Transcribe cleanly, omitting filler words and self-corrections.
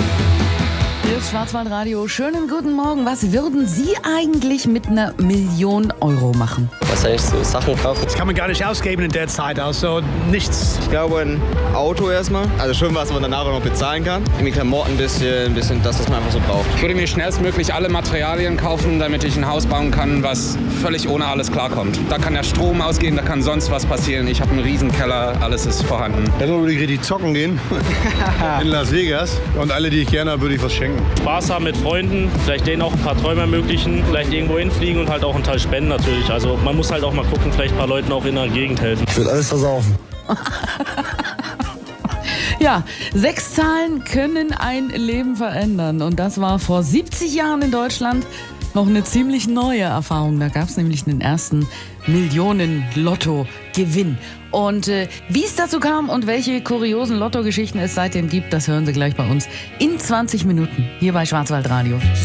Hier ist Schwarzwaldradio. Schönen guten Morgen. Was würden Sie eigentlich mit einer Million Euro machen? Was heißt so Sachen kaufen? Das kann man gar nicht ausgeben in der Zeit, also nichts. Ich glaube ein Auto erstmal, also schon was man danach auch noch bezahlen kann. Irgendwie Klamotten ein bisschen das, was man einfach so braucht. Ich würde mir schnellstmöglich alle Materialien kaufen, damit ich ein Haus bauen kann, was völlig ohne alles klarkommt. Da kann der Strom ausgehen, da kann sonst was passieren. Ich habe einen Riesenkeller, alles ist vorhanden. Dann würde ich richtig zocken gehen in Las Vegas und alle, die ich gerne habe, würde ich was schenken. Spaß haben mit Freunden, vielleicht denen auch ein paar Träume ermöglichen, vielleicht irgendwo hinfliegen und halt auch einen Teil spenden natürlich. Also man muss halt auch mal gucken, vielleicht ein paar Leuten auch in der Gegend helfen. Ich würde alles versaufen. Ja, 6 Zahlen können ein Leben verändern. Und das war vor 70 Jahren in Deutschland noch eine ziemlich neue Erfahrung. Da gab es nämlich den ersten Millionen-Lotto-Gewinn. Und wie es dazu kam und welche kuriosen Lotto-Geschichten es seitdem gibt, das hören Sie gleich bei uns in 20 Minuten hier bei Schwarzwaldradio.